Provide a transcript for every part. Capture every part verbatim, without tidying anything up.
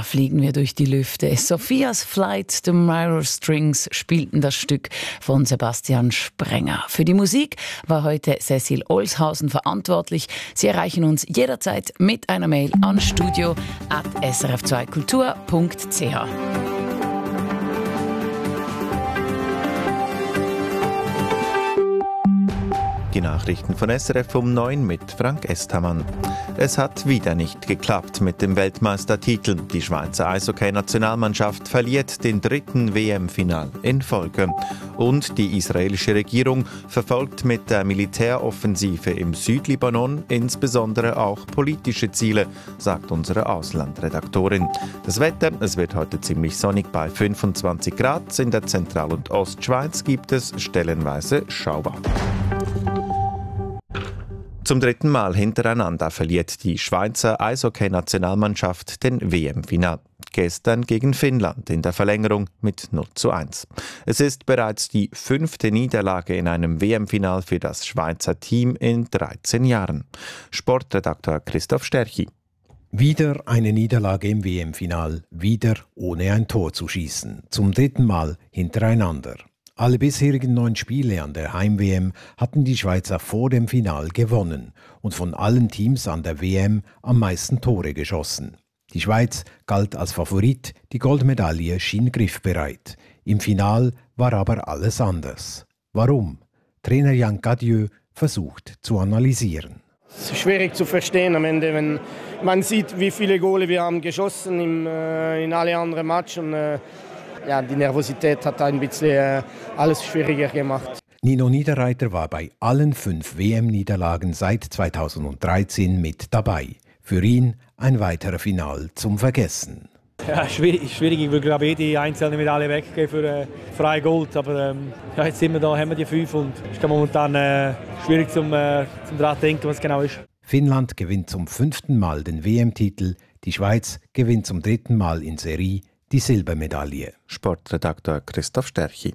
fliegen wir durch die Lüfte. Sophias Flight, The Mirror Strings spielten das Stück von Sebastian Sprenger. Für die Musik war heute Cecil Olshausen verantwortlich. Sie erreichen uns jederzeit mit einer Mail an studio at s r f zwei kultur punkt c h. Die Nachrichten von S R F um neun mit Frank Estermann. Es hat wieder nicht geklappt mit dem Weltmeistertitel. Die Schweizer Eishockey-Nationalmannschaft verliert den dritten W M-Final in Folge. Und die israelische Regierung verfolgt mit der Militäroffensive im Südlibanon insbesondere auch politische Ziele, sagt unsere Auslandredaktorin. Das Wetter, es wird heute ziemlich sonnig bei fünfundzwanzig Grad. In der Zentral- und Ostschweiz gibt es stellenweise Schauer. Zum dritten Mal hintereinander verliert die Schweizer Eishockey-Nationalmannschaft den W M-Final. Gestern gegen Finnland in der Verlängerung mit null zu eins. Es ist bereits die fünfte Niederlage in einem W M-Final für das Schweizer Team in dreizehn Jahren. Sportredakteur Christoph Sterchi. Wieder eine Niederlage im W M-Final, wieder ohne ein Tor zu schießen. Zum dritten Mal hintereinander. Alle bisherigen neun Spiele an der Heim-W M hatten die Schweizer vor dem Final gewonnen und von allen Teams an der W M am meisten Tore geschossen. Die Schweiz galt als Favorit, die Goldmedaille schien griffbereit. Im Final war aber alles anders. Warum? Trainer Jan Cadieux versucht zu analysieren. Es ist schwierig zu verstehen am Ende, wenn man sieht, wie viele Gole wir haben geschossen im, äh, in alle anderen Matches. Und, äh, ja, die Nervosität hat ein bisschen äh, alles schwieriger gemacht. Nino Niederreiter war bei allen fünf W M-Niederlagen seit zweitausenddreizehn mit dabei. Für ihn ein weiterer Final zum Vergessen. Ja, schwierig, schwierig. Ich würde glaube ich jede einzelne Medaille weggeben für äh, freie Gold. Aber ähm, ja, jetzt sind wir da, haben wir die fünf und es ist momentan äh, schwierig zum, äh, zum daran denken, was genau ist. Finnland gewinnt zum fünften Mal den W M-Titel. Die Schweiz gewinnt zum dritten Mal in Serie die Silbermedaille. Sportredakteur Christoph Sterchi.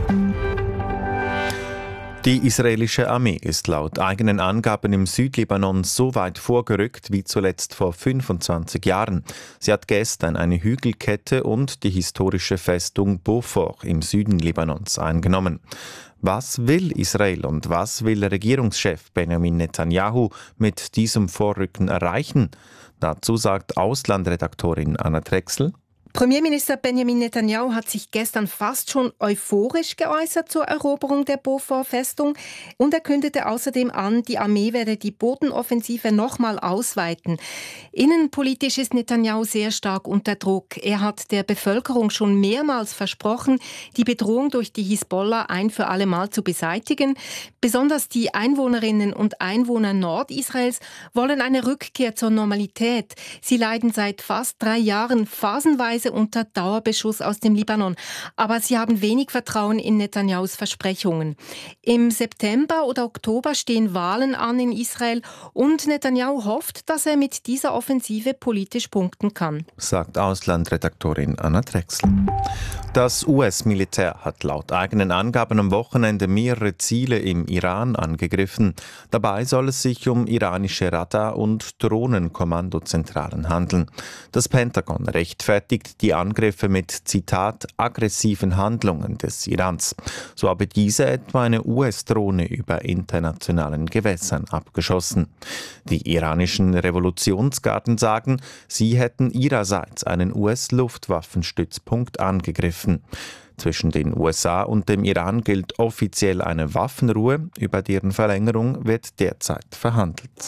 Die israelische Armee ist laut eigenen Angaben im Südlibanon so weit vorgerückt wie zuletzt vor fünfundzwanzig Jahren. Sie hat gestern eine Hügelkette und die historische Festung Beaufort im Süden Libanons eingenommen. Was will Israel und was will Regierungschef Benjamin Netanyahu mit diesem Vorrücken erreichen? Dazu sagt Auslandredaktorin Anna Drechsel. Premierminister Benjamin Netanyahu hat sich gestern fast schon euphorisch geäußert zur Eroberung der Beaufort-Festung und er kündete außerdem an, die Armee werde die Bodenoffensive nochmal ausweiten. Innenpolitisch ist Netanyahu sehr stark unter Druck. Er hat der Bevölkerung schon mehrmals versprochen, die Bedrohung durch die Hisbollah ein für alle Mal zu beseitigen. Besonders die Einwohnerinnen und Einwohner Nordisraels wollen eine Rückkehr zur Normalität. Sie leiden seit fast drei Jahren phasenweise unter Dauerbeschuss aus dem Libanon. Aber sie haben wenig Vertrauen in Netanyahus Versprechungen. Im September oder Oktober stehen Wahlen an in Israel und Netanyahu hofft, dass er mit dieser Offensive politisch punkten kann. Sagt Auslandredaktorin Anna Drechsel. Das U S-Militär hat laut eigenen Angaben am Wochenende mehrere Ziele im Iran angegriffen. Dabei soll es sich um iranische Radar- und Drohnenkommandozentralen handeln. Das Pentagon rechtfertigt die Angriffe mit, Zitat, aggressiven Handlungen des Irans. So habe diese etwa eine U S-Drohne über internationalen Gewässern abgeschossen. Die iranischen Revolutionsgarden sagen, sie hätten ihrerseits einen U S-Luftwaffenstützpunkt angegriffen. Zwischen den U S A und dem Iran gilt offiziell eine Waffenruhe, über deren Verlängerung wird derzeit verhandelt.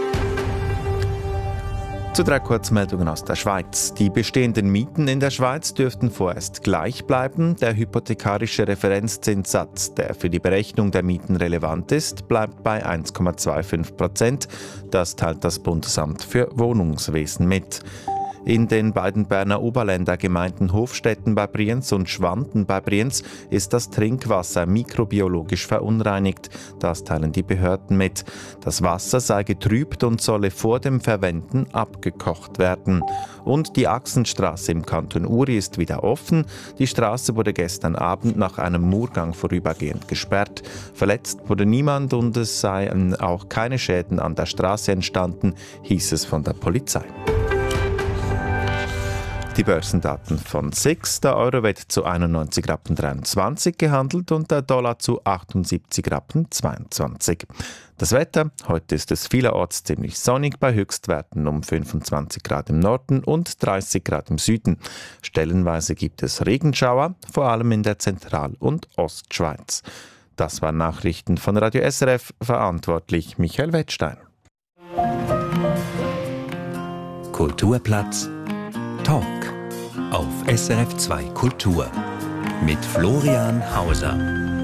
Zu drei Kurzmeldungen aus der Schweiz. Die bestehenden Mieten in der Schweiz dürften vorerst gleich bleiben. Der hypothekarische Referenzzinssatz, der für die Berechnung der Mieten relevant ist, bleibt bei eins Komma fünfundzwanzig Prozent. Das teilt das Bundesamt für Wohnungswesen mit. In den beiden Berner Oberländer Gemeinden Hofstetten bei Brienz und Schwanden bei Brienz ist das Trinkwasser mikrobiologisch verunreinigt. Das teilen die Behörden mit. Das Wasser sei getrübt und solle vor dem Verwenden abgekocht werden. Und die Achsenstraße im Kanton Uri ist wieder offen. Die Straße wurde gestern Abend nach einem Murgang vorübergehend gesperrt. Verletzt wurde niemand und es seien auch keine Schäden an der Straße entstanden, hieß es von der Polizei. Die Börsendaten von S I X. Der Euro wird zu einundneunzig Rappen dreiundzwanzig gehandelt und der Dollar zu achtundsiebzig Rappen zweiundzwanzig. Das Wetter: Heute ist es vielerorts ziemlich sonnig bei Höchstwerten um fünfundzwanzig Grad im Norden und dreißig Grad im Süden. Stellenweise gibt es Regenschauer, vor allem in der Zentral- und Ostschweiz. Das waren Nachrichten von Radio S R F, verantwortlich Michael Wettstein. Kulturplatz Talk auf S R F zwei Kultur mit Florian Hauser.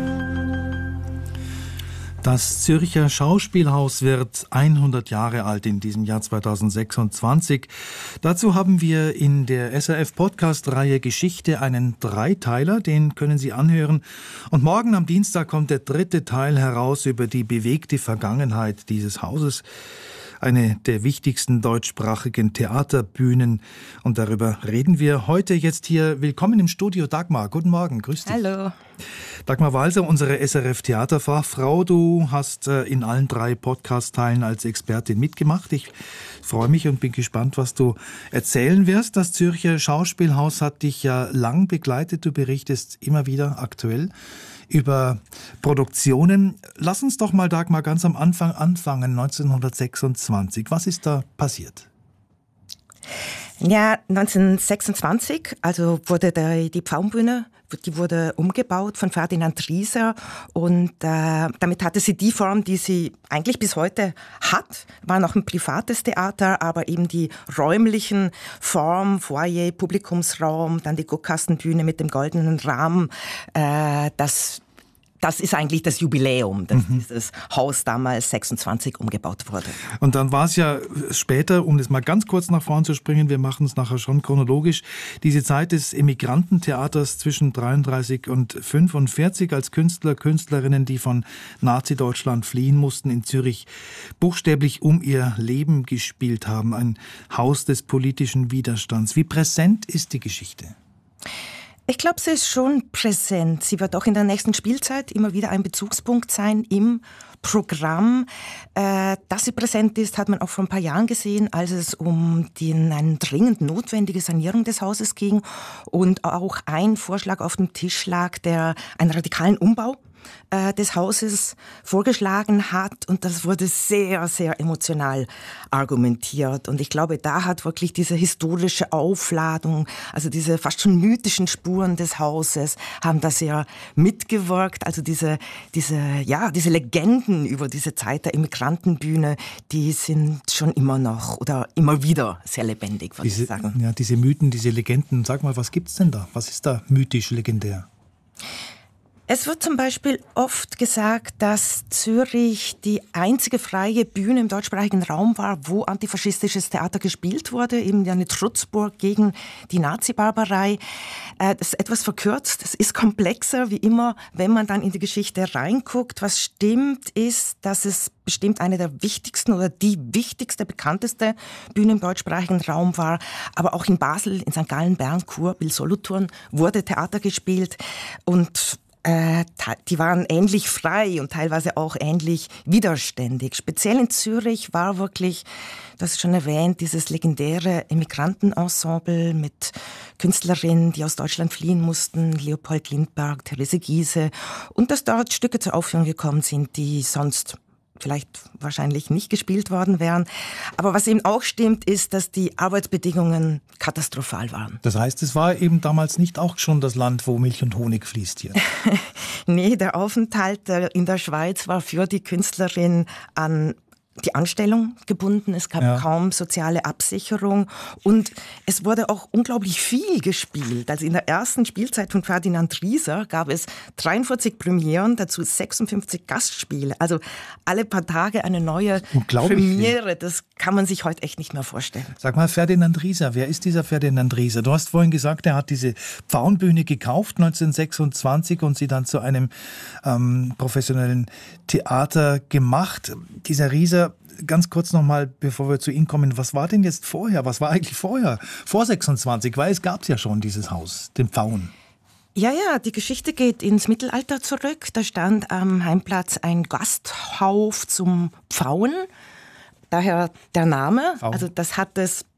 Das Zürcher Schauspielhaus wird hundert Jahre alt in diesem Jahr zweitausendsechsundzwanzig. Dazu haben wir in der S R F-Podcast-Reihe Geschichte einen Dreiteiler, den können Sie anhören. Und morgen am Dienstag kommt der dritte Teil heraus über die bewegte Vergangenheit dieses Hauses. Eine der wichtigsten deutschsprachigen Theaterbühnen. Und darüber reden wir heute jetzt hier. Willkommen im Studio, Dagmar. Guten Morgen, grüß dich. Hallo. Dagmar Walser, unsere S R F-Theaterfachfrau. Du hast äh, in allen drei Podcast-Teilen als Expertin mitgemacht. Ich freue mich und bin gespannt, was du erzählen wirst. Das Zürcher Schauspielhaus hat dich ja lang begleitet. Du berichtest immer wieder aktuell über Produktionen. Lass uns doch mal, Dagmar, ganz am Anfang anfangen, neunzehnhundertsechsundzwanzig. Was ist da passiert? Ja, neunzehnhundertsechsundzwanzig, also wurde der, die Pfauenbühne, die wurde umgebaut von Ferdinand Rieser und äh, damit hatte sie die Form, die sie eigentlich bis heute hat. War noch ein privates Theater, aber eben die räumlichen Form, Foyer, Publikumsraum, dann die Guckkastenbühne mit dem goldenen Rahmen, äh, das Das ist eigentlich das Jubiläum, dass mhm. dieses Haus damals sechsundzwanzig umgebaut wurde. Und dann war es ja später, um das mal ganz kurz nach vorn zu springen, wir machen es nachher schon chronologisch, diese Zeit des Emigrantentheaters zwischen dreiunddreißig und fünfundvierzig, als Künstler, Künstlerinnen, die von Nazi-Deutschland fliehen mussten, in Zürich buchstäblich um ihr Leben gespielt haben. Ein Haus des politischen Widerstands. Wie präsent ist die Geschichte? Ich glaube, sie ist schon präsent. Sie wird auch in der nächsten Spielzeit immer wieder ein Bezugspunkt sein im Programm. Äh, dass sie präsent ist, hat man auch vor ein paar Jahren gesehen, als es um die, eine dringend notwendige Sanierung des Hauses ging und auch ein Vorschlag auf dem Tisch lag, der einen radikalen Umbau des Hauses vorgeschlagen hat und das wurde sehr, sehr emotional argumentiert und ich glaube, da hat wirklich diese historische Aufladung, also diese fast schon mythischen Spuren des Hauses, haben da sehr mitgewirkt, also diese, diese, ja, diese Legenden über diese Zeit der Immigrantenbühne, die sind schon immer noch oder immer wieder sehr lebendig, würde diese, ich sagen. Ja, diese Mythen, diese Legenden, sag mal, was gibt's denn da? Was ist da mythisch legendär? Es wird zum Beispiel oft gesagt, dass Zürich die einzige freie Bühne im deutschsprachigen Raum war, wo antifaschistisches Theater gespielt wurde, eben eine Trutzburg gegen die Nazi-Barbarei. Das ist etwas verkürzt, es ist komplexer, wie immer, wenn man dann in die Geschichte reinguckt. Was stimmt, ist, dass es bestimmt eine der wichtigsten oder die wichtigste, bekannteste Bühne im deutschsprachigen Raum war. Aber auch in Basel, in Sankt Gallen, Bern, Chur, Biel, Solothurn wurde Theater gespielt und Äh, die waren ähnlich frei und teilweise auch ähnlich widerständig. Speziell in Zürich war wirklich, du hast es schon erwähnt, dieses legendäre Immigrantenensemble mit Künstlerinnen, die aus Deutschland fliehen mussten, Leopold Lindbergh, Therese Giehse, und dass dort Stücke zur Aufführung gekommen sind, die sonst vielleicht wahrscheinlich nicht gespielt worden wären. Aber was eben auch stimmt, ist, dass die Arbeitsbedingungen katastrophal waren. Das heißt, es war eben damals nicht auch schon das Land, wo Milch und Honig fließt hier? Nee, der Aufenthalt in der Schweiz war für die Künstlerin an die Anstellung gebunden, es gab ja. kaum soziale Absicherung und es wurde auch unglaublich viel gespielt. Also in der ersten Spielzeit von Ferdinand Rieser gab es dreiundvierzig Premieren, dazu sechsundfünfzig Gastspiele. Also alle paar Tage eine neue Premiere. Das kann man sich heute echt nicht mehr vorstellen. Sag mal, Ferdinand Rieser, wer ist dieser Ferdinand Rieser? Du hast vorhin gesagt, er hat diese Pfauenbühne gekauft neunzehnhundertsechsundzwanzig und sie dann zu einem ähm, professionellen Theater gemacht. Dieser Rieser, ganz kurz nochmal, bevor wir zu Ihnen kommen, was war denn jetzt vorher? Was war eigentlich vorher? Vor sechsundzwanzig, weil es gab ja schon dieses Haus, den Pfauen. Ja, ja, die Geschichte geht ins Mittelalter zurück. Da stand am Heimplatz ein Gasthof zum Pfauen. Daher der Name. Pfauen. Also das hat es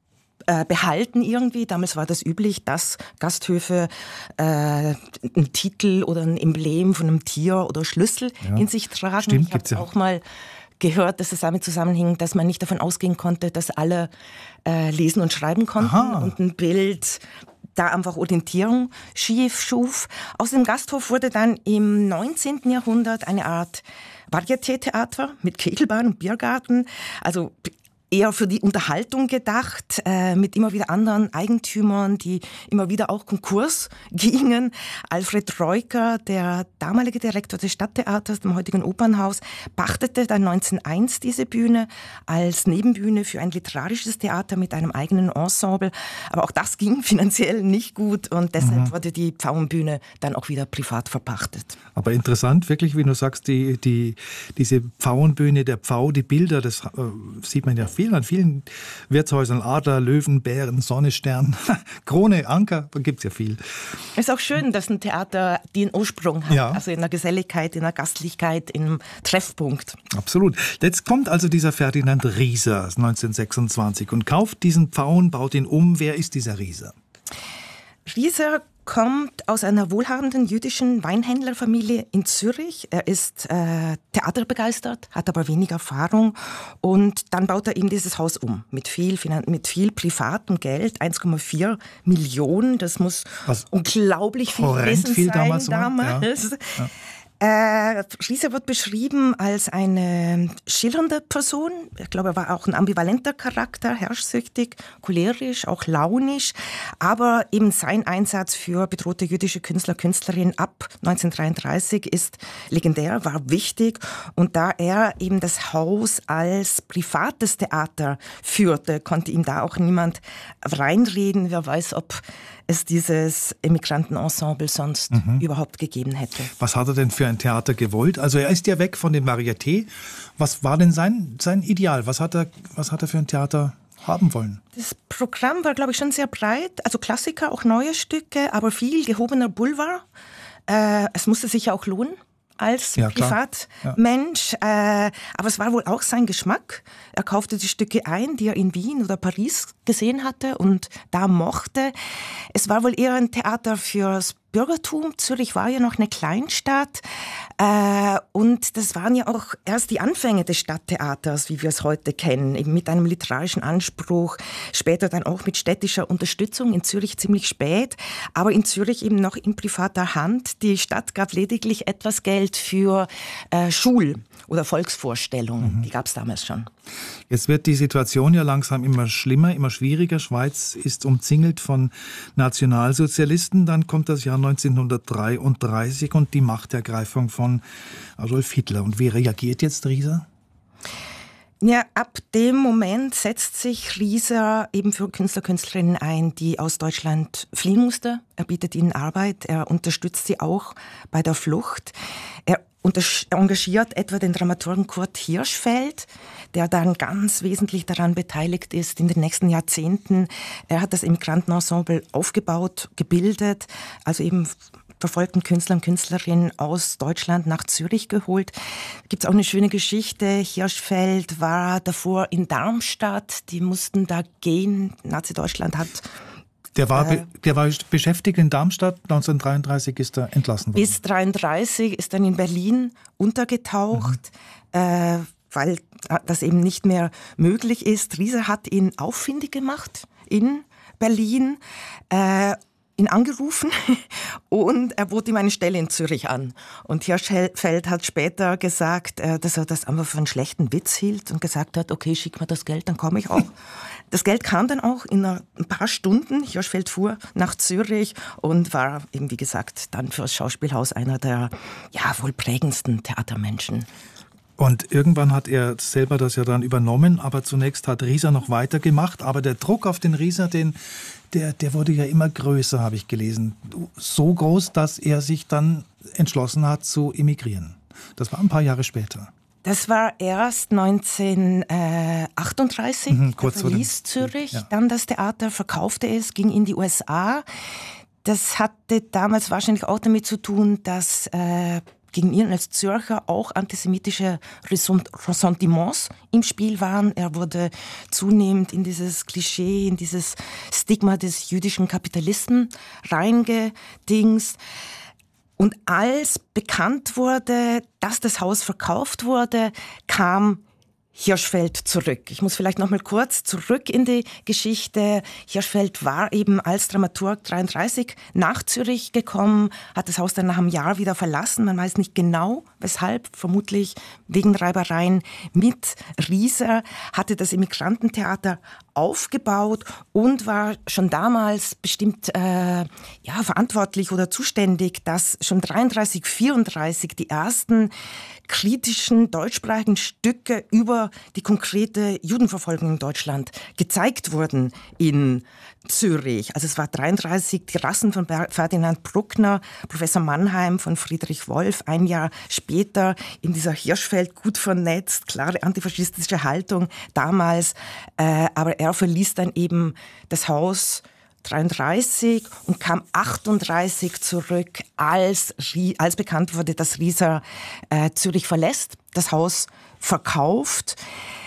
äh, behalten irgendwie. Damals war das üblich, dass Gasthöfe äh, einen Titel oder ein Emblem von einem Tier oder Schlüssel ja. in sich tragen. Stimmt, ich habe ja. auch mal gehört, dass es damit zusammenhing, dass man nicht davon ausgehen konnte, dass alle äh, lesen und schreiben konnten. Aha. Und ein Bild da einfach Orientierung schief schuf. Aus dem Gasthof wurde dann im neunzehnten Jahrhundert eine Art Varieté-Theater mit Kegelbahn und Biergarten, also eher für die Unterhaltung gedacht, äh, mit immer wieder anderen Eigentümern, die immer wieder auch Konkurs gingen. Alfred Reuker, der damalige Direktor des Stadttheaters, dem heutigen Opernhaus, pachtete dann neunzehnhunderteins diese Bühne als Nebenbühne für ein literarisches Theater mit einem eigenen Ensemble. Aber auch das ging finanziell nicht gut und deshalb mhm. wurde die Pfauenbühne dann auch wieder privat verpachtet. Aber interessant, wirklich, wie du sagst, die, die, diese Pfauenbühne, der Pfau, die Bilder, das äh, sieht man ja viel an vielen Wirtshäusern, Adler, Löwen, Bären, Sonne, Stern, Krone, Anker, da gibt es ja viel. Es ist auch schön, dass ein Theater den Ursprung hat, ja. also in der Geselligkeit, in der Gastlichkeit, im Treffpunkt. Absolut. Jetzt kommt also dieser Ferdinand Rieser neunzehnhundertsechsundzwanzig und kauft diesen Pfauen, baut ihn um. Wer ist dieser Rieser? Rieser kommt aus einer wohlhabenden jüdischen Weinhändlerfamilie in Zürich. Er ist äh, theaterbegeistert, hat aber wenig Erfahrung und dann baut er ihm dieses Haus um mit viel, mit viel privatem Geld, eins Komma vier Millionen. Das muss Was? unglaublich viel gewesen viel sein damals. damals. Ja. Ja. Äh, Rieser wird beschrieben als eine schillernde Person. Ich glaube, er war auch ein ambivalenter Charakter, herrschsüchtig, cholerisch, auch launisch. Aber eben sein Einsatz für bedrohte jüdische Künstler, Künstlerinnen ab neunzehnhundertdreiunddreißig ist legendär, war wichtig. Und da er eben das Haus als privates Theater führte, konnte ihm da auch niemand reinreden. Wer weiß, ob es dieses Emigrantenensemble sonst mhm. überhaupt gegeben hätte. Was hat er denn für ein Theater gewollt? Also er ist ja weg von dem Varieté. Was war denn sein, sein Ideal? Was hat er, was hat er für ein Theater haben wollen? Das Programm war, glaube ich, schon sehr breit. Also Klassiker, auch neue Stücke, aber viel gehobener Boulevard. Äh, es musste sich ja auch lohnen als ja, Privatmensch. Ja. Äh, aber es war wohl auch sein Geschmack. Er kaufte die Stücke ein, die er in Wien oder Paris gesehen hatte und da mochte. Es war wohl eher ein Theater fürs Bürgertum. Zürich war ja noch eine Kleinstadt. Äh, und das waren ja auch erst die Anfänge des Stadttheaters, wie wir es heute kennen, eben mit einem literarischen Anspruch, später dann auch mit städtischer Unterstützung, in Zürich ziemlich spät, aber in Zürich eben noch in privater Hand. Die Stadt gab lediglich etwas Geld für äh, Schul- oder Volksvorstellungen, mhm. die gab es damals schon. Jetzt wird die Situation ja langsam immer schlimmer, immer schwieriger. Schweiz ist umzingelt von Nationalsozialisten. Dann kommt das Jahr neunzehnhundertdreiunddreißig und die Machtergreifung von Adolf Hitler. Und wie reagiert jetzt Rieser? Ja, ab dem Moment setzt sich Rieser eben für Künstler, Künstlerinnen ein, die aus Deutschland fliehen mussten. Er bietet ihnen Arbeit, er unterstützt sie auch bei der Flucht. Er engagiert etwa den Dramaturgen Kurt Hirschfeld, der dann ganz wesentlich daran beteiligt ist in den nächsten Jahrzehnten. Er hat das Immigrantenensemble aufgebaut, gebildet, also eben verfolgten Künstler und Künstlerinnen aus Deutschland nach Zürich geholt. Da gibt es auch eine schöne Geschichte. Hirschfeld war davor in Darmstadt, die mussten da gehen. Nazi-Deutschland hat Der war, äh, der war beschäftigt in Darmstadt, neunzehnhundertdreiunddreißig ist er entlassen worden. Bis neunzehnhundertdreiunddreißig ist dann in Berlin untergetaucht, mhm. äh, weil das eben nicht mehr möglich ist. Rieser hat ihn auffindig gemacht in Berlin, äh, ihn angerufen und er bot ihm eine Stelle in Zürich an. Und Hirschfeld hat später gesagt, dass er das einfach für einen schlechten Witz hielt und gesagt hat, okay, schick mir das Geld, dann komme ich auch. Das Geld kam dann auch in ein paar Stunden. Hirschfeld fuhr nach Zürich und war eben, wie gesagt, dann für das Schauspielhaus einer der ja, wohl prägendsten Theatermenschen. Und irgendwann hat er selber das ja dann übernommen, aber zunächst hat Rieser noch weitergemacht. Aber der Druck auf den Rieser, den, der, der wurde ja immer größer, habe ich gelesen. So groß, dass er sich dann entschlossen hat zu emigrieren. Das war ein paar Jahre später. Das war erst neunzehnhundertachtunddreißig, mhm, er verließ Zürich, ja. Dann das Theater, verkaufte es, ging in die U S A. Das hatte damals wahrscheinlich auch damit zu tun, dass äh, gegen ihn als Zürcher auch antisemitische Ressentiments im Spiel waren. Er wurde zunehmend in dieses Klischee, in dieses Stigma des jüdischen Kapitalisten reingedingst. Und als bekannt wurde, dass das Haus verkauft wurde, kam Hirschfeld zurück. Ich muss vielleicht noch mal kurz zurück in die Geschichte. Hirschfeld war eben als Dramaturg dreiunddreißig nach Zürich gekommen, hat das Haus dann nach einem Jahr wieder verlassen. Man weiß nicht genau, weshalb, vermutlich wegen Reibereien mit Rieser, hatte das Immigrantentheater aufgebaut und war schon damals bestimmt äh, ja, verantwortlich oder zuständig, dass schon dreiunddreißig, vierunddreißig die ersten kritischen deutschsprachigen Stücke über die konkrete Judenverfolgung in Deutschland gezeigt wurden in Zürich. Also es war dreiunddreißig die Rassen von Ferdinand Bruckner, Professor Mannheim von Friedrich Wolf, ein Jahr später in dieser Hirschfeld gut vernetzt, klare antifaschistische Haltung damals, äh, aber er verließ dann eben das Haus dreiunddreißig und kam achtunddreißig zurück, als, als bekannt wurde, dass Rieser äh, Zürich verlässt, das Haus verkauft.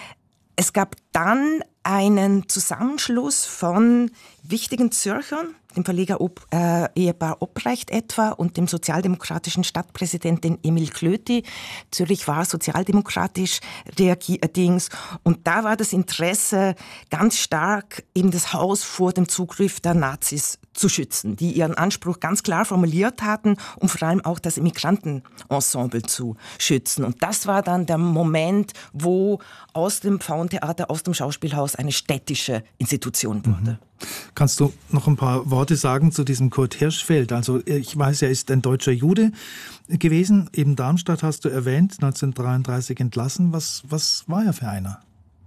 Es gab dann einen Zusammenschluss von wichtigen Zürchern, dem Verleger Ob, äh, Ehepaar Obrecht etwa und dem sozialdemokratischen Stadtpräsidenten Emil Klöti. Zürich war sozialdemokratisch reagiert und da war das Interesse ganz stark, eben das Haus vor dem Zugriff der Nazis zu schützen, die ihren Anspruch ganz klar formuliert hatten, um vor allem auch das Immigrantenensemble zu schützen. Und das war dann der Moment, wo aus dem Pfauentheater, aus dem Schauspielhaus eine städtische Institution wurde. Mhm. Kannst du noch ein paar Worte sagen zu diesem Kurt Hirschfeld? Also ich weiß, er ist ein deutscher Jude gewesen. Eben Darmstadt hast du erwähnt, neunzehnhundertdreiunddreißig entlassen. Was, was war er für einer?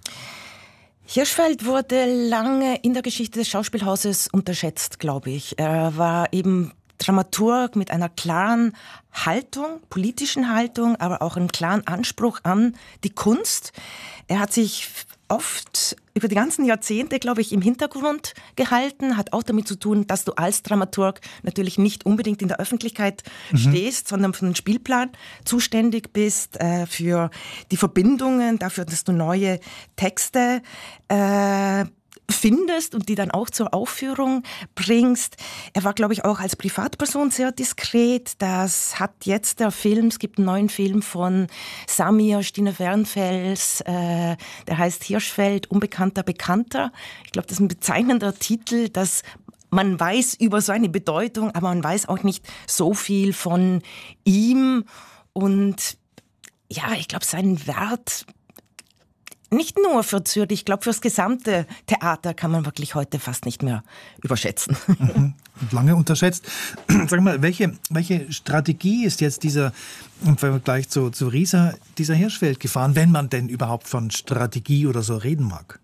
Hirschfeld wurde lange in der Geschichte des Schauspielhauses unterschätzt, glaube ich. Er war eben Dramaturg mit einer klaren Haltung, politischen Haltung, aber auch einem klaren Anspruch an die Kunst. Er hat sich oft über die ganzen Jahrzehnte, glaube ich, im Hintergrund gehalten, hat auch damit zu tun, dass du als Dramaturg natürlich nicht unbedingt in der Öffentlichkeit mhm. stehst, sondern für den Spielplan zuständig bist, äh, für die Verbindungen, dafür, dass du neue Texte äh, findest und die dann auch zur Aufführung bringst. Er war, glaube ich, auch als Privatperson sehr diskret. Das hat jetzt der Film, es gibt einen neuen Film von Samir Stine Wernfels, äh, der heißt Hirschfeld, Unbekannter Bekannter. Ich glaube, das ist ein bezeichnender Titel, dass man weiß über seine Bedeutung, aber man weiß auch nicht so viel von ihm. Und ja, ich glaube, seinen Wert nicht nur für Zürich, ich glaube, für das gesamte Theater kann man wirklich heute fast nicht mehr überschätzen. Mhm. Lange unterschätzt. Sag mal, welche, welche Strategie ist jetzt dieser, im Vergleich zu, zu Rieser, dieser Hirschfeld gefahren, wenn man denn überhaupt von Strategie oder so reden mag?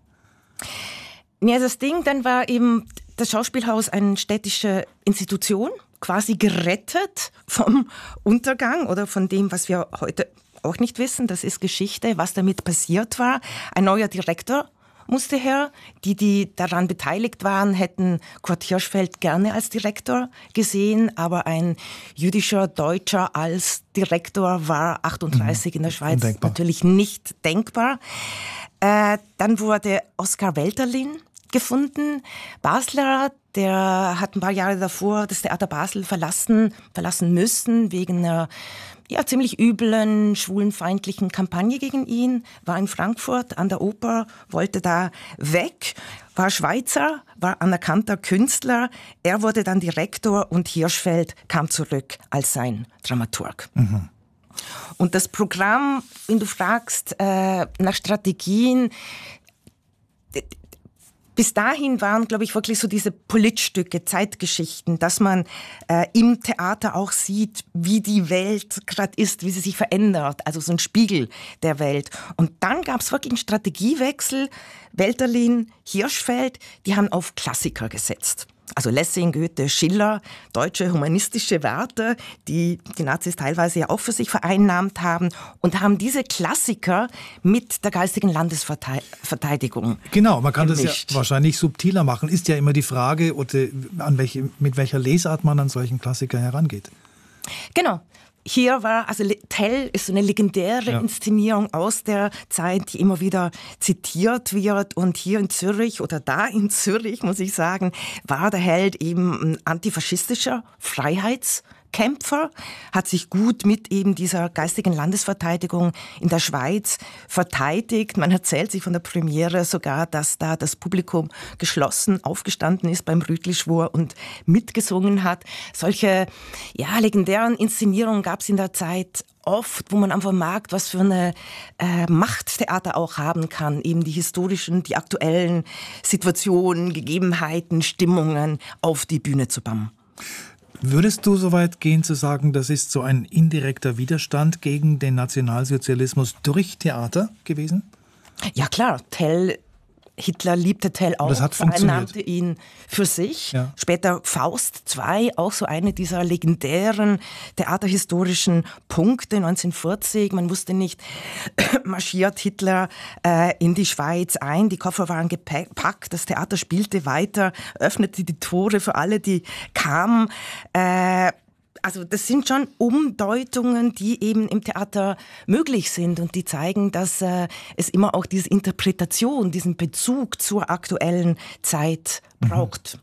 Ja, das Ding, dann war eben das Schauspielhaus eine städtische Institution, quasi gerettet vom Untergang oder von dem, was wir heute auch nicht wissen, das ist Geschichte, was damit passiert war. Ein neuer Direktor musste her. Die, die daran beteiligt waren, hätten Kurt Hirschfeld gerne als Direktor gesehen, aber ein jüdischer Deutscher als Direktor war achtunddreißig mhm. in der Schweiz Undenkbar. Natürlich nicht denkbar. Äh, dann wurde Oskar Welterlin gefunden, Basler, der hat ein paar Jahre davor das Theater Basel verlassen, verlassen müssen wegen einer ja, ziemlich üblen, schwulenfeindlichen Kampagne gegen ihn, war in Frankfurt an der Oper, wollte da weg, war Schweizer, war anerkannter Künstler. Er wurde dann Direktor und Hirschfeld kam zurück als sein Dramaturg. Mhm. Und das Programm, wenn du fragst äh, nach Strategien, bis dahin waren, glaube ich, wirklich so diese Politstücke, Zeitgeschichten, dass man äh, im Theater auch sieht, wie die Welt gerade ist, wie sie sich verändert, also so ein Spiegel der Welt. Und dann gab es wirklich einen Strategiewechsel. Welterlin, Hirschfeld, die haben auf Klassiker gesetzt. Also Lessing, Goethe, Schiller, deutsche humanistische Werte, die die Nazis teilweise ja auch für sich vereinnahmt haben und haben diese Klassiker mit der geistigen Landesverteidigung Genau, man kann gemischt. Das ja wahrscheinlich subtiler machen. Ist ja immer die Frage, oder an welche, mit welcher Lesart man an solchen Klassiker herangeht. Genau. hier war, also Tell ist so eine legendäre ja. Inszenierung aus der Zeit, die immer wieder zitiert wird. Und hier in Zürich oder da in Zürich, muss ich sagen, war der Held eben ein antifaschistischer Freiheitskämpfer, hat sich gut mit eben dieser geistigen Landesverteidigung in der Schweiz verteidigt. Man erzählt sich von der Premiere sogar, dass da das Publikum geschlossen aufgestanden ist beim Rütli-Schwur und mitgesungen hat. Solche ja, legendären Inszenierungen gab es in der Zeit oft, wo man einfach merkt, was für eine äh, Macht Theater auch haben kann, eben die historischen, die aktuellen Situationen, Gegebenheiten, Stimmungen auf die Bühne zu bannen. Würdest du so weit gehen zu sagen, das ist so ein indirekter Widerstand gegen den Nationalsozialismus durch Theater gewesen? Ja klar, Tell, Hitler liebte Tell auch, das hat funktioniert. Nannte ihn für sich. Ja. Später Faust zwei, auch so eine dieser legendären theaterhistorischen Punkte, neunzehnhundertvierzig. Man wusste nicht, marschiert Hitler äh, in die Schweiz ein, die Koffer waren gepackt, das Theater spielte weiter, öffnete die Tore für alle, die kamen. Äh, Also das sind schon Umdeutungen, die eben im Theater möglich sind und die zeigen, dass äh, es immer auch diese Interpretation, diesen Bezug zur aktuellen Zeit braucht.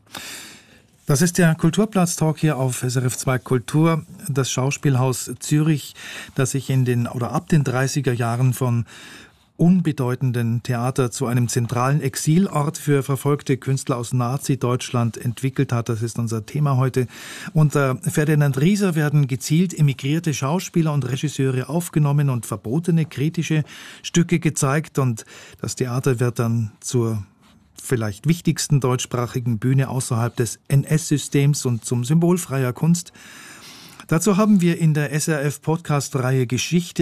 Das ist der Kulturplatz-Talk hier auf S R F zwei Kultur. Das Schauspielhaus Zürich, das sich in den oder ab den dreißiger Jahren von unbedeutenden Theater zu einem zentralen Exilort für verfolgte Künstler aus Nazi-Deutschland entwickelt hat. Das ist unser Thema heute. Unter Ferdinand Rieser werden gezielt emigrierte Schauspieler und Regisseure aufgenommen und verbotene kritische Stücke gezeigt. Und das Theater wird dann zur vielleicht wichtigsten deutschsprachigen Bühne außerhalb des N S-Systems und zum Symbol freier Kunst. Dazu haben wir in der S R F-Podcast-Reihe Geschichte